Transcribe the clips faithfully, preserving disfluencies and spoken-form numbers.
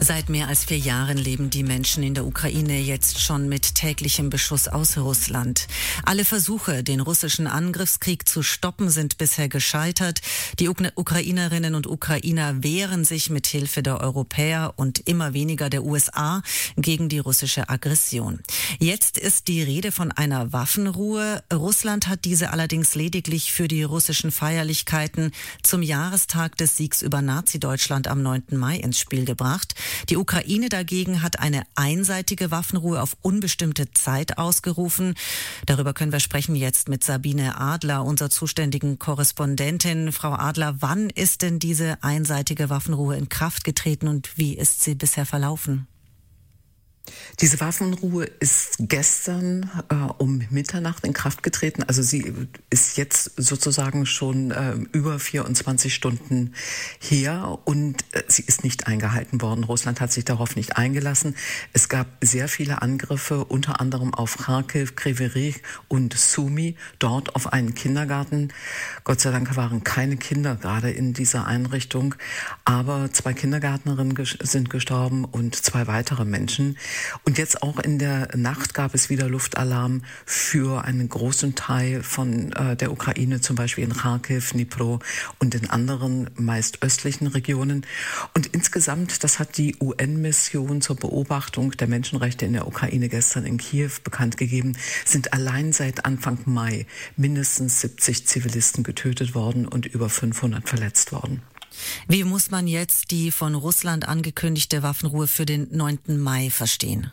Seit mehr als vier Jahren leben die Menschen in der Ukraine jetzt schon mit täglichem Beschuss aus Russland. Alle Versuche, den russischen Angriffskrieg zu stoppen, sind bisher gescheitert. Die Ukrainerinnen und Ukrainer wehren sich mit Hilfe der Europäer und immer weniger der U S A gegen die russische Aggression. Jetzt ist die Rede von einer Waffenruhe. Russland hat diese allerdings lediglich für die russischen Feierlichkeiten zum Jahrestag des Siegs über Nazi-Deutschland am neunten Mai ins Spiel gebracht. Die Ukraine dagegen hat eine einseitige Waffenruhe auf unbestimmte Zeit ausgerufen. Darüber können wir sprechen jetzt mit Sabine Adler, unserer zuständigen Korrespondentin. Frau Adler, wann ist denn diese einseitige Waffenruhe in Kraft getreten und wie ist sie bisher verlaufen? Diese Waffenruhe ist gestern äh, um Mitternacht in Kraft getreten. Also sie ist jetzt sozusagen schon äh, über vierundzwanzig Stunden her und äh, sie ist nicht eingehalten worden. Russland hat sich darauf nicht eingelassen. Es gab sehr viele Angriffe, unter anderem auf Kharkiv, Kryvyi Rih und Sumy, dort auf einen Kindergarten. Gott sei Dank waren keine Kinder gerade in dieser Einrichtung, aber zwei Kindergärtnerinnen ges- sind gestorben und zwei weitere Menschen. Und jetzt auch in der Nacht gab es wieder Luftalarm für einen großen Teil von äh, der Ukraine, zum Beispiel in Kharkiv, Dnipro und in anderen, meist östlichen Regionen. Und insgesamt, das hat die U N-Mission zur Beobachtung der Menschenrechte in der Ukraine gestern in Kiew bekannt gegeben, sind allein seit Anfang Mai mindestens siebzig Zivilisten getötet worden und über fünfhundert verletzt worden. Wie muss man jetzt die von Russland angekündigte Waffenruhe für den neunten Mai verstehen?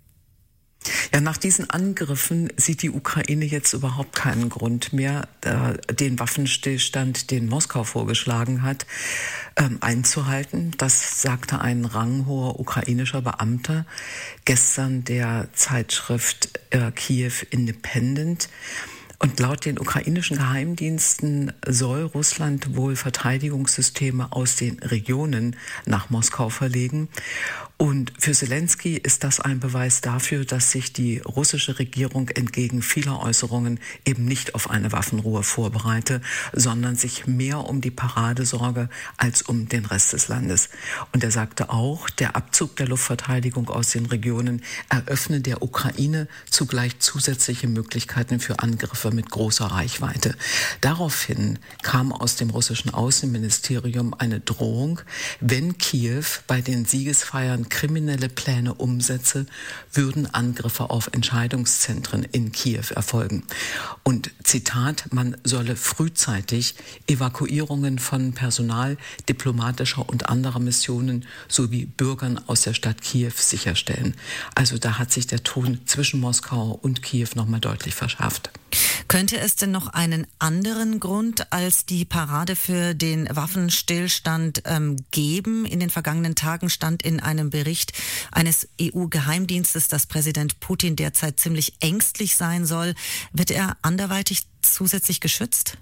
Ja, nach diesen Angriffen sieht die Ukraine jetzt überhaupt keinen Grund mehr, äh, den Waffenstillstand, den Moskau vorgeschlagen hat, ähm, einzuhalten. Das sagte ein ranghoher ukrainischer Beamter gestern der Zeitschrift äh, Kiew Independent. Und laut den ukrainischen Geheimdiensten soll Russland wohl Verteidigungssysteme aus den Regionen nach Moskau verlegen. Und für Zelensky ist das ein Beweis dafür, dass sich die russische Regierung entgegen vieler Äußerungen eben nicht auf eine Waffenruhe vorbereite, sondern sich mehr um die Parade sorge als um den Rest des Landes. Und er sagte auch, der Abzug der Luftverteidigung aus den Regionen eröffne der Ukraine zugleich zusätzliche Möglichkeiten für Angriffe mit großer Reichweite. Daraufhin kam aus dem russischen Außenministerium eine Drohung, wenn Kiew bei den Siegesfeiern kriminelle Pläne umsetze, würden Angriffe auf Entscheidungszentren in Kiew erfolgen. Und Zitat, man solle frühzeitig Evakuierungen von Personal diplomatischer und anderer Missionen sowie Bürgern aus der Stadt Kiew sicherstellen. Also da hat sich der Ton zwischen Moskau und Kiew nochmal deutlich verschärft. Könnte es denn noch einen anderen Grund als die Parade für den Waffenstillstand ähm, geben? In den vergangenen Tagen stand in einem Bericht eines E U-Geheimdienstes, dass Präsident Putin derzeit ziemlich ängstlich sein soll. Wird er anderweitig zusätzlich geschützt?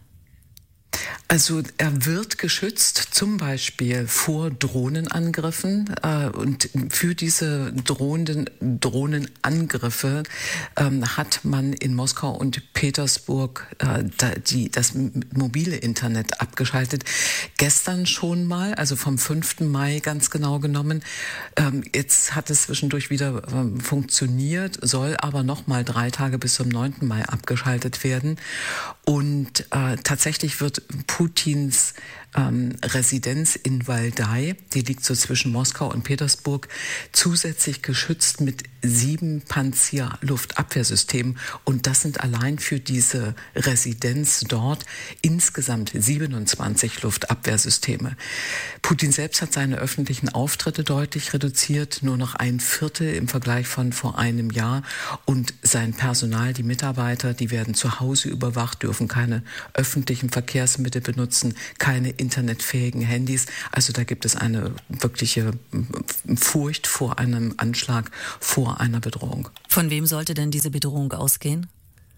Also er wird geschützt, zum Beispiel vor Drohnenangriffen. Äh, und für diese drohenden Drohnenangriffe ähm, hat man in Moskau und Petersburg äh, da, die, das mobile Internet abgeschaltet. Gestern schon mal, also vom fünften Mai ganz genau genommen. Ähm, jetzt hat es zwischendurch wieder ähm, funktioniert, soll aber noch mal drei Tage bis zum neunten Mai abgeschaltet werden. Und äh, tatsächlich wird Putins ähm, Residenz in Waldai, die liegt so zwischen Moskau und Petersburg, zusätzlich geschützt mit sieben Panzerluftabwehrsystemen. Und das sind allein für diese Residenz dort insgesamt siebenundzwanzig Luftabwehrsysteme. Putin selbst hat seine öffentlichen Auftritte deutlich reduziert, nur noch ein Viertel im Vergleich von vor einem Jahr. Und sein Personal, die Mitarbeiter, die werden zu Hause überwacht, dürfen keine öffentlichen Verkehrsmittel benutzen, keine internetfähigen Handys. Also da gibt es eine wirkliche Furcht vor einem Anschlag, vor einer Bedrohung. Von wem sollte denn diese Bedrohung ausgehen?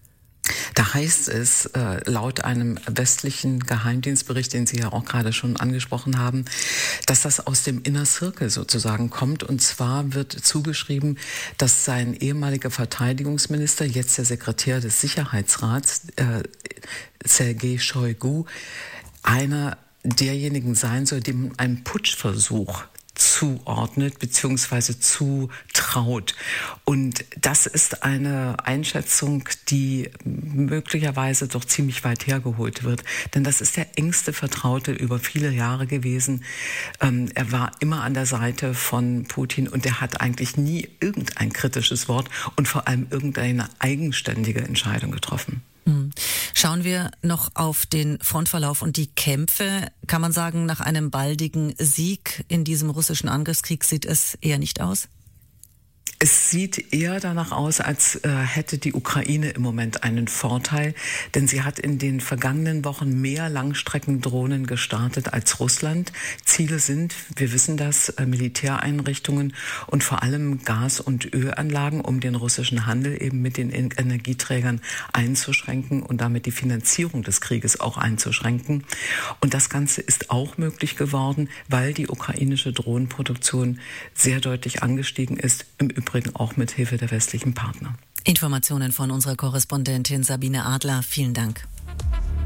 Da heißt es, äh, laut einem westlichen Geheimdienstbericht, den Sie ja auch gerade schon angesprochen haben, dass das aus dem Inner Circle sozusagen kommt. Und zwar wird zugeschrieben, dass sein ehemaliger Verteidigungsminister, jetzt der Sekretär des Sicherheitsrats, äh, Sergei Shoigu, einer derjenigen sein soll, dem ein Putschversuch zuordnet bzw. zutraut. Und das ist eine Einschätzung, die möglicherweise doch ziemlich weit hergeholt wird. Denn das ist der engste Vertraute über viele Jahre gewesen. Ähm, er war immer an der Seite von Putin und er hat eigentlich nie irgendein kritisches Wort und vor allem irgendeine eigenständige Entscheidung getroffen. Schauen wir noch auf den Frontverlauf und die Kämpfe. Kann man sagen, nach einem baldigen Sieg in diesem russischen Angriffskrieg sieht es eher nicht aus? Es sieht eher danach aus, als äh, hätte die Ukraine im Moment einen Vorteil, denn sie hat in den vergangenen Wochen mehr Langstreckendrohnen gestartet als Russland. Ziele sind, wir wissen das, äh, Militäreinrichtungen und vor allem Gas- und Ölanlagen, um den russischen Handel eben mit den Energieträgern einzuschränken und damit die Finanzierung des Krieges auch einzuschränken. Und das Ganze ist auch möglich geworden, weil die ukrainische Drohnenproduktion sehr deutlich angestiegen ist, im Übrigen auch mit Hilfe der westlichen Partner. Informationen von unserer Korrespondentin Sabine Adler. Vielen Dank.